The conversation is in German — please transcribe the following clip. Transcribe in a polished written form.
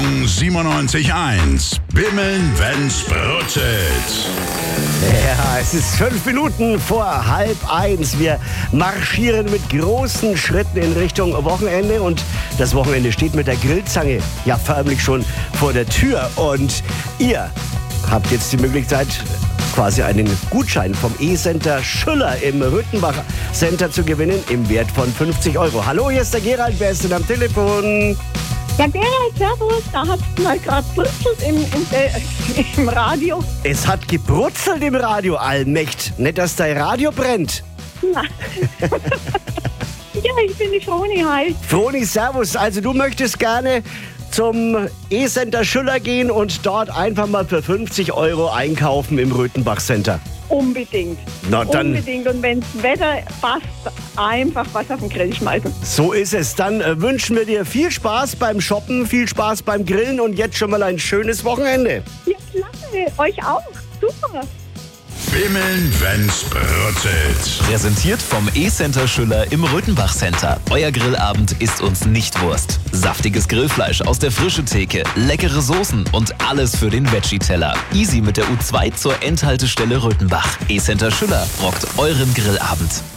Wetterheitung 97.1. Bimmeln, wenn's brutzelt. Ja, es ist 5 Minuten vor 12:30. Wir marschieren mit großen Schritten in Richtung Wochenende und das Wochenende steht mit der Grillzange ja förmlich schon vor der Tür. Und ihr habt jetzt die Möglichkeit, quasi einen Gutschein vom E-Center Schüller im Rüttenbach Center zu gewinnen im Wert von 50 Euro. Hallo, hier ist der Gerald, wer ist denn am Telefon? Ja, Gerald, servus, da hat es mal gerade brutzelt im Radio. Es hat gebrutzelt im Radio, Allmächt. Nicht, dass dein Radio brennt. Nein. Ja, ich bin die Froni, hi. Froni, servus. Also du möchtest gerne zum E-Center Schüller gehen und dort einfach mal für 50 Euro einkaufen im Röthenbach Center. Unbedingt. Na, dann, Unbedingt. Und wenn das Wetter passt, einfach was auf den Grill schmeißen. so ist es. Dann wünschen wir dir viel Spaß beim Shoppen, viel Spaß beim Grillen und jetzt schon mal ein schönes Wochenende. Ja, klasse. Euch auch. Super. Bimmeln, wenn's brutzelt. Präsentiert vom E-Center Schüller im Röthenbach Center. Euer Grillabend ist uns nicht Wurst. Saftiges Grillfleisch aus der frischen Theke, leckere Soßen und alles für den Veggie-Teller. Easy mit der U2 zur Endhaltestelle Röthenbach. E-Center Schüller rockt euren Grillabend.